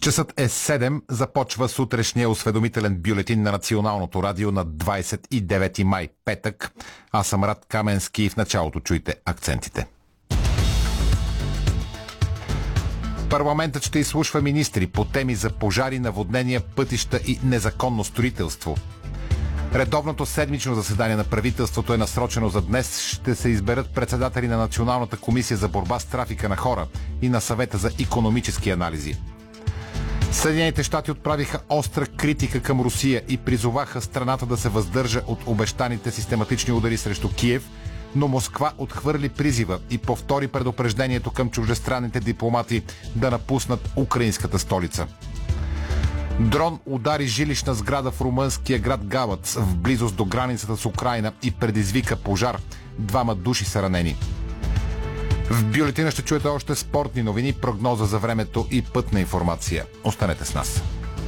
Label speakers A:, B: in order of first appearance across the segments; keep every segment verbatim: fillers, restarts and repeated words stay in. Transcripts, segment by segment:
A: Часът е седем, започва сутрешния осведомителен бюлетин на Националното радио на двадесет и девети май, петък. Аз съм Рад Каменски и в началото чуйте акцентите. Парламентът ще изслушва министри по теми за пожари, наводнения, пътища и незаконно строителство. Редовното седмично заседание на правителството е насрочено за днес. Ще се изберат председатели на Националната комисия за борба с трафика на хора и на съвета за икономически анализи. Съединените щати отправиха остра критика към Русия и призоваха страната да се въздържа от обещаните систематични удари срещу Киев, но Москва отхвърли призива и повтори предупреждението към чуждестранните дипломати да напуснат украинската столица. Дрон удари жилищна сграда в румънския град Галац в близост до границата с Украйна и предизвика пожар. Двама души са ранени. В бюлетина ще чуете още спортни новини, прогноза за времето и пътна информация. Останете с нас.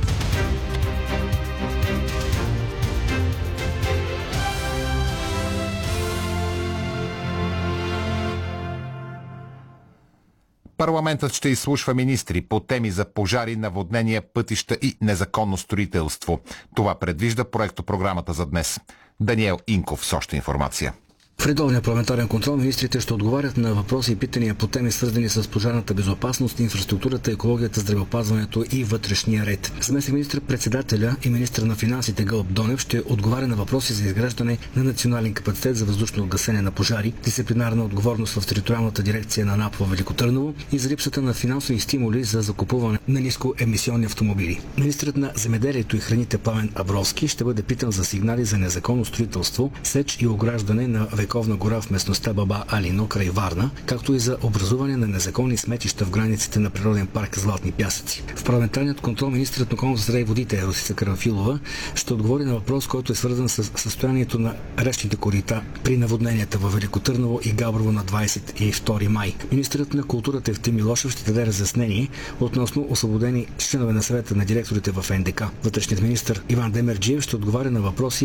A: Парламентът ще изслушва министри по теми за пожари, наводнения, пътища и незаконно строителство. Това предвижда проектопрограмата за днес. Даниел Инков с още информация.
B: В редовния парламентарен контрол министрите ще отговарят на въпроси и питания по теми, свързани с пожарната безопасност, инфраструктурата, екологията, здравеопазването и вътрешния ред. Заместник министър-председателя и министър на финансите Гълъб Донев ще отговаря на въпроси за изграждане на национален капацитет за въздушно гасене на пожари, дисциплинарна отговорност в териториалната дирекция на НАП в Велико Търново и за липсата на финансови стимули за закупуване на нискоемисионни автомобили. Министърът на земеделието и храните Пламен Абровски ще бъде питан за сигнали за незаконно строителство, сеч и ограждане на Вековна гора в местността Баба Алино край Варна, както и за образуване на незаконни сметища в границите на природен парк Златни пясъци. В парламентарният контрол министърът на околната среда и водите Росица Карамфилова ще отговори на въпрос, който е свързан с състоянието на речните корита при наводненията във Велико Търново и Габрово на двадесет и втори май. Министърът на културата Евтим Милошев ще даде разяснение относно освободени членове на съвета на директорите в Н Д К. Вътрешният министър Иван Демерджиев ще отговаря на въпроси